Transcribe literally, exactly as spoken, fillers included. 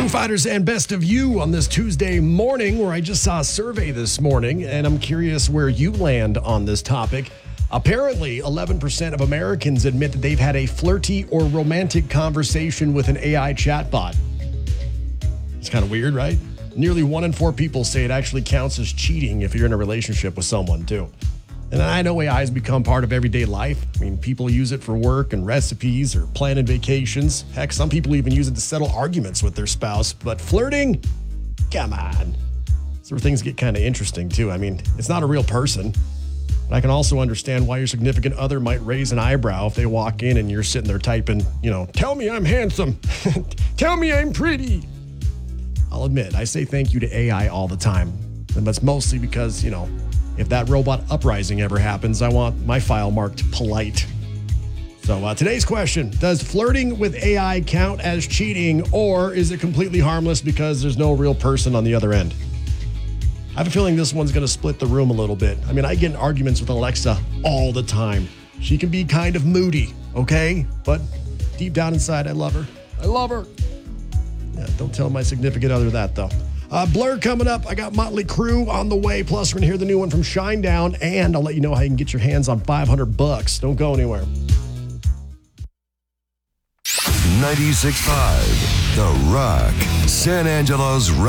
Fighters and Best of You on this Tuesday morning, where I just saw a survey this morning, and I'm curious where you land on this topic. Apparently, eleven percent of Americans admit that they've had a flirty or romantic conversation with an A I chatbot. It's kind of weird, right? Nearly one in four people say it actually counts as cheating if you're in a relationship with someone, too. And I know A I has become part of everyday life. I mean, people use it for work and recipes or planning vacations. Heck, some people even use it to settle arguments with their spouse. But flirting? Come on. That's where things get kind of interesting, too. I mean, it's not a real person. But I can also understand why your significant other might raise an eyebrow if they walk in and you're sitting there typing, you know, tell me I'm handsome. Tell me I'm pretty. I'll admit, I say thank you to A I all the time. And that's mostly because, you know, if that robot uprising ever happens, I want my file marked polite. So uh, today's question, does flirting with A I count as cheating, or is it completely harmless because there's no real person on the other end? I have a feeling this one's going to split the room a little bit. I mean, I get in arguments with Alexa all the time. She can be kind of moody, okay? But deep down inside, I love her. I love her. Yeah, don't tell my significant other that, though. Uh, Blur coming up. I got Motley Crue on the way. Plus, we're going to hear the new one from Shinedown. And I'll let you know how you can get your hands on five hundred bucks. Don't go anywhere. ninety-six point five The Rock, San Angelo's Rock.